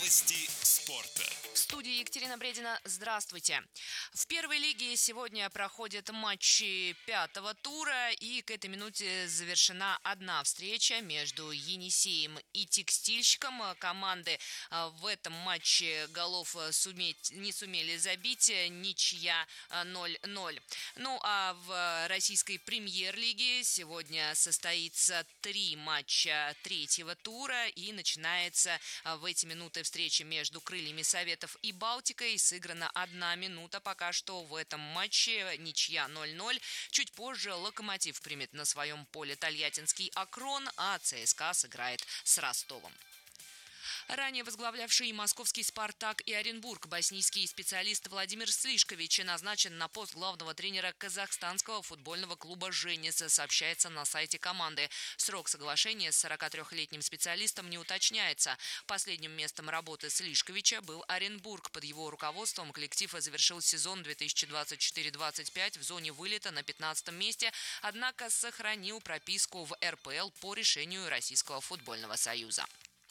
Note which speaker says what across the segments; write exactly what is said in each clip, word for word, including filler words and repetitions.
Speaker 1: Новости спорта.
Speaker 2: В студии Екатерина Бредина. Здравствуйте. В первой лиге сегодня проходят матчи пятого тура, и к этой минуте завершена одна встреча между Енисеем и Текстильщиком. Команды в этом матче голов суметь, не сумели забить, ничья ноль ноль. Ну а в российской премьер-лиге сегодня состоится три матча третьего тура, и начинается в эти минуты встреча между Крыльями Советов и Балтикой. Сыграна одна минута пока что в этом матче, ничья ноль ноль. Чуть позже Локомотив примет на своем поле Тольяттинский Акрон, а ЦСКА сыграет с Ростовом. Ранее возглавлявший московский «Спартак» и Оренбург боснийский специалист Владимир Слишкович назначен на пост главного тренера казахстанского футбольного клуба «Женис», сообщается на сайте команды. Срок соглашения с сорокатрёхлетним специалистом не уточняется. Последним местом работы Слишковича был Оренбург. Под его руководством коллектив завершил сезон две тысячи двадцать четыре — двадцать пять в зоне вылета на пятнадцатом месте, однако сохранил прописку в эр пэ эл по решению Российского футбольного союза.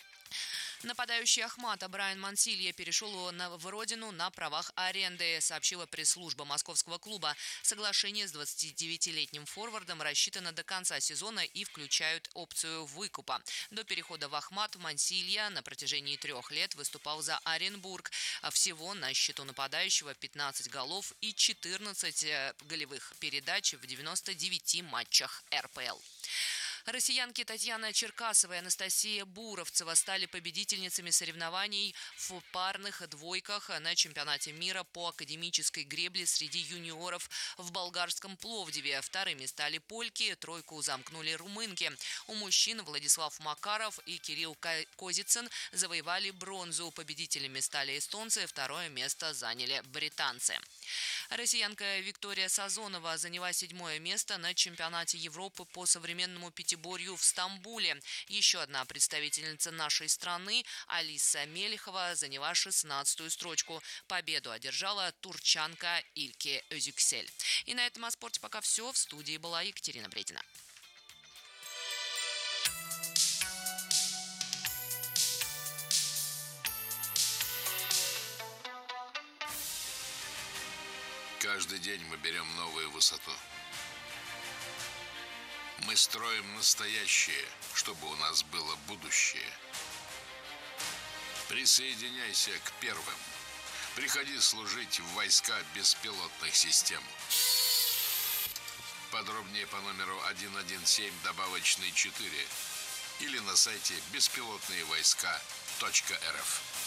Speaker 2: Нападающий Ахмата Брайан Мансилья перешел в родину на правах аренды, сообщила пресс-служба московского клуба. Соглашение с двадцатидевятилетним форвардом рассчитано до конца сезона и включают опцию выкупа. До перехода в Ахмат Мансилья на протяжении трех лет выступал за Оренбург. Всего на счету нападающего пятнадцать голов и четырнадцать голевых передач в девяноста девяти матчах эр пэ эл. Россиянки Татьяна Черкасова и Анастасия Буровцева стали победительницами соревнований в парных двойках на чемпионате мира по академической гребле среди юниоров в болгарском Пловдиве. Вторыми стали польки, тройку замкнули румынки. У мужчин Владислав Макаров и Кирилл Козицын завоевали бронзу. Победителями стали эстонцы, второе место заняли британцы. Россиянка Виктория Сазонова заняла седьмое место на чемпионате Европы по современному пятиборью в Стамбуле. Еще одна представительница нашей страны, Алиса Мелехова, заняла шестнадцатую строчку. Победу одержала турчанка Ильке Özüksel. И на этом о спорте пока все. В студии была Екатерина Бредина.
Speaker 3: Каждый день мы берем новую высоту. Мы строим настоящее, чтобы у нас было будущее. Присоединяйся к первым. Приходи служить в войска беспилотных систем. Подробнее по номеру один один семь добавочный четыре или на сайте беспилотные войска точка эр эф.